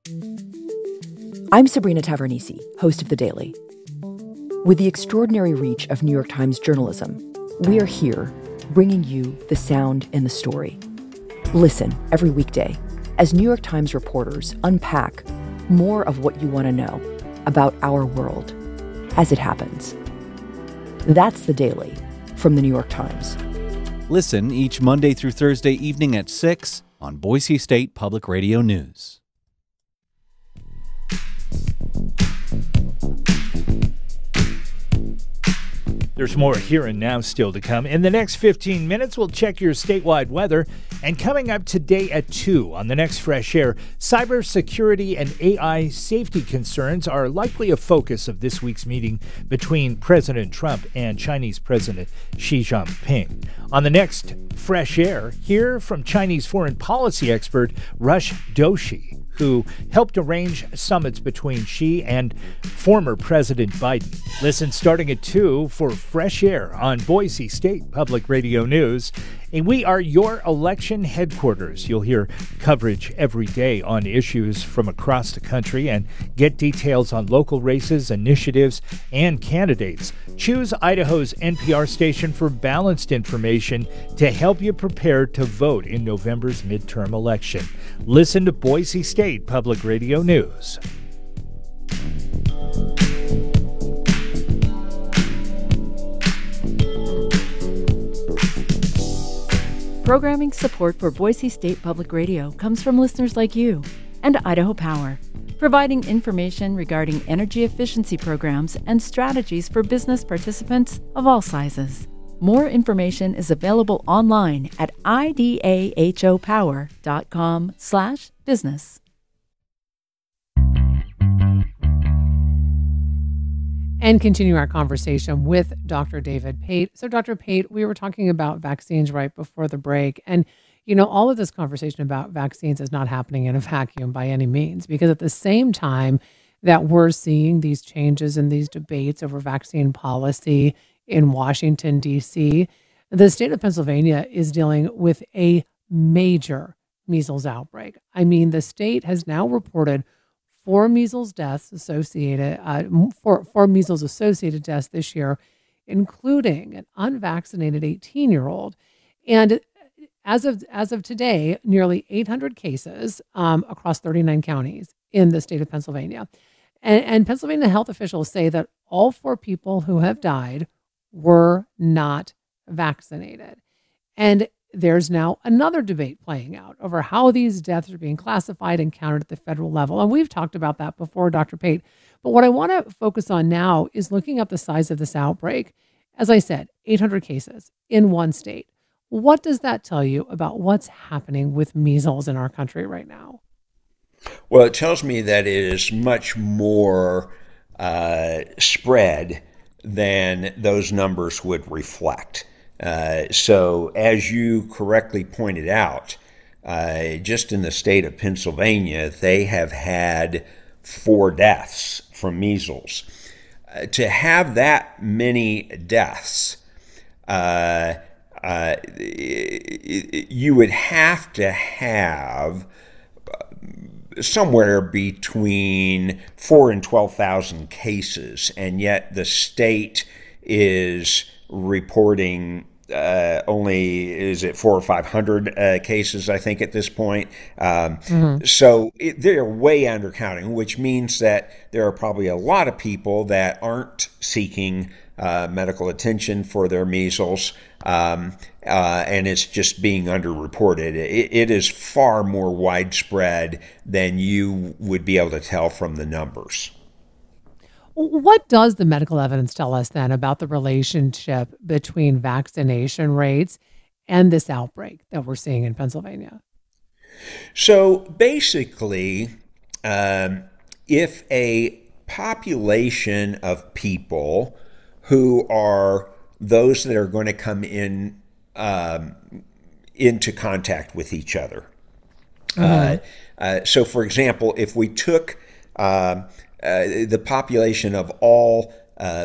I'm Sabrina Tavernisi, host of The Daily. With the extraordinary reach of New York Times journalism, we are here bringing you the sound and the story. Listen every weekday as New York Times reporters unpack more of what you want to know about our world as it happens. That's The Daily from The New York Times. Listen each Monday through Thursday evening at 6 on Boise State Public Radio News. There's more Here and Now still to come. In the next 15 minutes, we'll check your statewide weather. And coming up today at 2 on the next Fresh Air, cybersecurity and AI safety concerns are likely a focus of this week's meeting between President Trump and Chinese President Xi Jinping. On the next Fresh Air, hear from Chinese foreign policy expert Rush Doshi, who helped arrange summits between Xi and former President Biden. Listen starting at 2 for Fresh Air on Boise State Public Radio News. And we are your election headquarters. You'll hear coverage every day on issues from across the country and get details on local races, initiatives, and candidates. Choose Idaho's NPR station for balanced information to help you prepare to vote in November's midterm election. Listen to Boise State Public Radio News. Programming support for Boise State Public Radio comes from listeners like you and Idaho Power, providing information regarding energy efficiency programs and strategies for business participants of all sizes. More information is available online at idahopower.com/business. And continue our conversation with Dr. David Pate. So, Dr. Pate, we were talking about vaccines right before the break. And, you know, all of this conversation about vaccines is not happening in a vacuum by any means, because at the same time that we're seeing these changes and these debates over vaccine policy in Washington, D.C., the state of Pennsylvania is dealing with a major measles outbreak. I mean, the state has now reported four measles associated deaths this year, including an unvaccinated 18-year-old. And as of today, nearly 800 cases across 39 counties in the state of Pennsylvania. And Pennsylvania health officials say that all four people who have died were not vaccinated. And there's now another debate playing out over how these deaths are being classified and counted at the federal level. And we've talked about that before, Dr. Pate. But what I want to focus on now is looking at the size of this outbreak. As I said, 800 cases in one state. What does that tell you about what's happening with measles in our country right now? Well, it tells me that it is much more spread than those numbers would reflect. So as you correctly pointed out, just in the state of Pennsylvania, they have had 4 deaths from measles. To have that many deaths, you would have to have somewhere between 4,000 and 12,000 cases, and yet the state is reporting only, is it 400 or 500 cases, I think, at this point. So they're way undercounting, which means that there are probably a lot of people that aren't seeking medical attention for their measles, and it's just being underreported. It is far more widespread than you would be able to tell from the numbers. What does the medical evidence tell us then about the relationship between vaccination rates and this outbreak that we're seeing in Pennsylvania? So basically, if a population of people who are those that are going to come in into contact with each other. So, for example, if we took the population of all